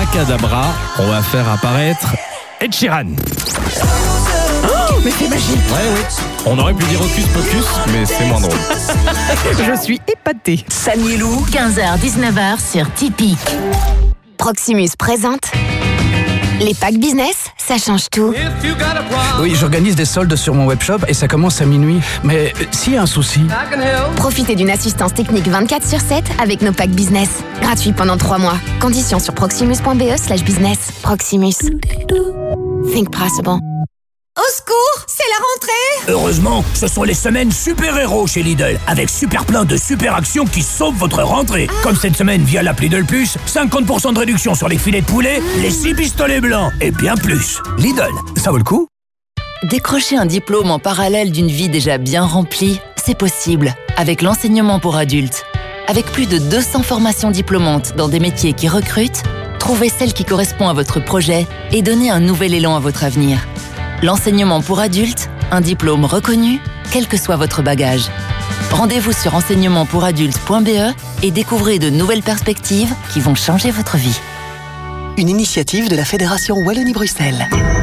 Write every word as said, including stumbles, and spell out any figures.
abracadabra, on va faire apparaître Ed Sheeran. Oh, mais c'est magique. Ouais, oui. On aurait pu dire Hocus Pocus, mais c'est moins drôle. Je suis épatée. Samy et Lou, quinze heures dix-neuf heures sur Tipeee. Proximus présente les packs business, ça change tout. Oui, j'organise des soldes sur mon webshop et ça commence à minuit. Mais euh, s'il y a un souci... Profitez d'une assistance technique vingt-quatre sur sept avec nos packs business. Gratuit pendant trois mois. Conditions sur proximus.be slash business. Proximus. Think possible. Au secours, c'est la rentrée! Heureusement, ce sont les semaines super-héros chez Lidl, avec super plein de super actions qui sauvent votre rentrée. Ah. Comme cette semaine via l'appli Lidl Plus, cinquante pour cent de réduction sur les filets de poulet, mmh. les six pistolets blancs et bien plus. Lidl, ça vaut le coup? Décrocher un diplôme en parallèle d'une vie déjà bien remplie, c'est possible avec l'enseignement pour adultes. Avec plus de deux cents formations diplômantes dans des métiers qui recrutent, trouvez celle qui correspond à votre projet et donnez un nouvel élan à votre avenir. L'enseignement pour adultes, un diplôme reconnu, quel que soit votre bagage. Rendez-vous sur enseignement pour adultes point b e et découvrez de nouvelles perspectives qui vont changer votre vie. Une initiative de la Fédération Wallonie-Bruxelles.